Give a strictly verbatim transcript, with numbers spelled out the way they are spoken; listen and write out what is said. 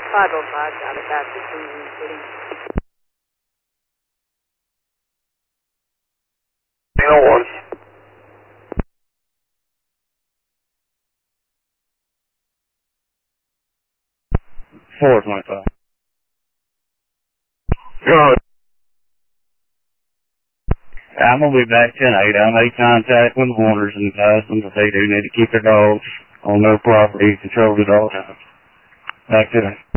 five oh five, got it back to Queen City. eight oh one. four twenty-five. Go. I'm going to be back tonight. I made contact with Warners and advised them that they do need to keep their dogs on their property, control the dog house. Back tonight.